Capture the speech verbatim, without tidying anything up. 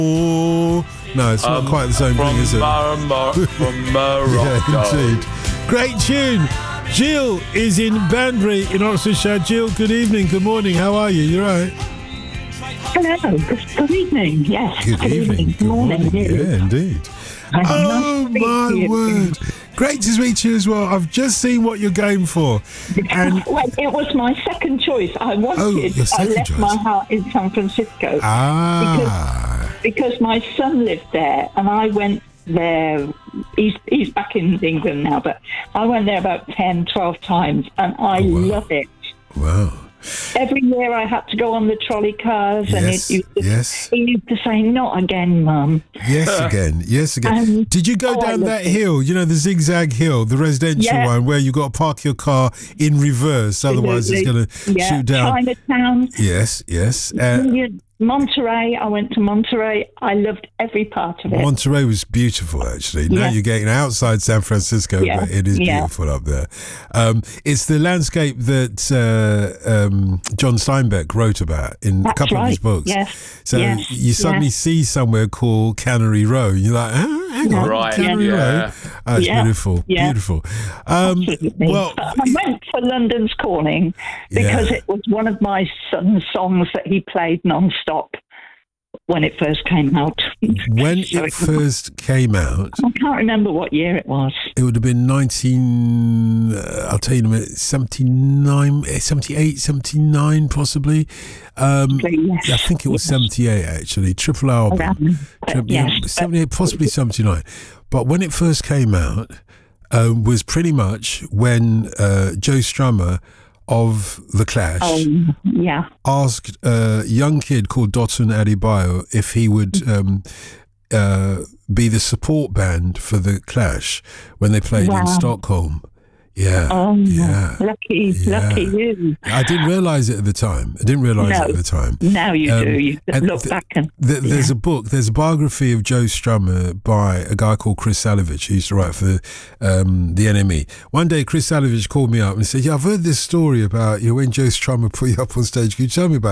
Oh, no, it's not Um, quite the same from thing, is it? Mar- Mar- from Morocco. Yeah, indeed. Great tune. Jill is in Banbury in Oxfordshire. Jill, good evening, good morning. How are you? You right? Hello, good, good evening. Yes. Good, good evening. Good, good morning. morning. Yeah, indeed. I'm oh, my word. Great to speak to you as well. I've just seen what you're going for. And well, it was my second choice. I wanted, oh, your I second left choice. my heart in San Francisco. Ah. Because, because my son lived there and I went there. He's, he's back in England now, but I went there about ten, twelve times and I oh, wow. love it. Wow. Every year I had to go on the trolley cars and yes, it used to, yes. he used to say, not again, Mum. Yes, again. Yes, again. Um, Did you go oh, down that hill, you know, the zigzag hill, the residential yeah. one, where you got to park your car in reverse, otherwise it's going to yeah. shoot down? Chinatown. Yes, yes. Uh, Monterey. I went to Monterey. I loved every part of it. Monterey was beautiful, actually. Now yeah. you're getting outside San Francisco, yeah. but it is yeah. beautiful up there. Um, it's the landscape that uh, um, John Steinbeck wrote about in That's a couple right. of his books. Yes. So yes. you suddenly yes. see somewhere called Cannery Row. You're like, oh, hang on, right. Cannery yeah. Row. Oh, it's yeah. beautiful, yeah. beautiful. Um, well, I went for London's Calling because yeah. it was one of my son's songs that he played non-stop when it first came out. When so it first came out, I can't remember what year it was. it would have been nineteen, uh, I'll tell you in a minute, seventy-nine, seventy-eight, seventy-nine possibly. Um, yes. I think it was yes. seventy-eight actually, triple album. Around, Tri- yes, yeah, seventy-eight, possibly seventy-nine. But when it first came out, uh, was pretty much when uh, Joe Strummer of The Clash oh, yeah. asked a young kid called Dotun Adebayo if he would um, uh, be the support band for The Clash when they played wow. in Stockholm. Yeah. Oh, yeah. lucky, yeah. lucky you. I didn't realise it at the time. I didn't realise no. it at the time. Now you Um, do. You and look th- back and... th- there's yeah. a book, there's a biography of Joe Strummer by a guy called Chris Salovich, who used to write for um, the N M E. One day Chris Salovich called me up and said, yeah, I've heard this story about you know, when Joe Strummer put you up on stage. Can you tell me about it?